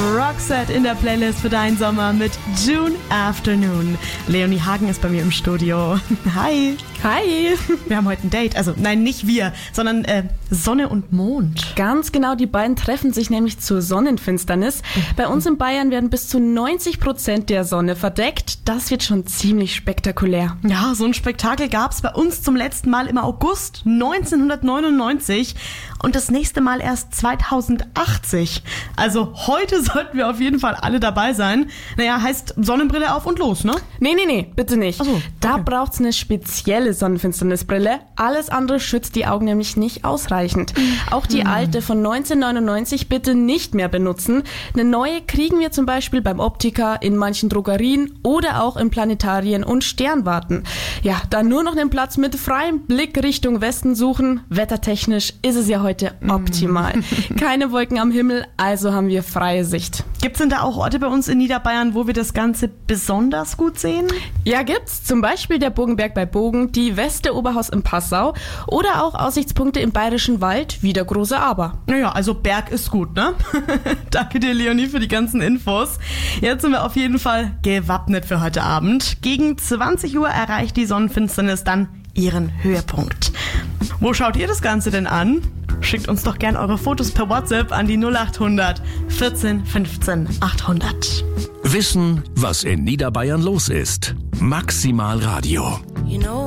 Roxette in der Playlist für deinen Sommer mit June Afternoon. Leonie Hagen ist bei mir im Studio. Hi. Hi. Wir haben heute ein Date. Also nein, nicht wir, sondern Sonne und Mond. Ganz genau, die beiden treffen sich nämlich zur Sonnenfinsternis. Bei uns in Bayern werden bis zu 90% der Sonne verdeckt. Das wird schon ziemlich spektakulär. Ja, so ein Spektakel gab es bei uns zum letzten Mal im August 1999 und das nächste Mal erst 2080. Also heute sollten wir auf jeden Fall alle dabei sein. Naja, heißt Sonnenbrille auf und los, ne? Nee, bitte nicht. Ach so, okay. Da braucht's eine spezielle Sonnenfinsternisbrille. Alles andere schützt die Augen nämlich nicht ausreichend. Auch die alte von 1999 bitte nicht mehr benutzen. Eine neue kriegen wir zum Beispiel beim Optiker, in manchen Drogerien oder auch in Planetarien und Sternwarten. Ja, dann nur noch einen Platz mit freiem Blick Richtung Westen suchen. Wettertechnisch ist es ja heute optimal. Keine Wolken am Himmel, also haben wir freie Sicht. Gibt's denn da auch Orte bei uns in Niederbayern, wo wir das Ganze besonders gut sehen? Ja, gibt's. Zum Beispiel der Bogenberg bei Bogen, die Weste Oberhaus in Passau oder auch Aussichtspunkte im Bayerischen Wald wie der Große Aber. Naja, also Berg ist gut, ne? Danke dir, Leonie, für die ganzen Infos. Jetzt sind wir auf jeden Fall gewappnet für heute Abend. Gegen 20 Uhr erreicht die Sonnenfinsternis dann ihren Höhepunkt. Wo schaut ihr das Ganze denn an? Schickt uns doch gern eure Fotos per WhatsApp an die 0800 14 15 800. Wissen, was in Niederbayern los ist. Maximal Radio.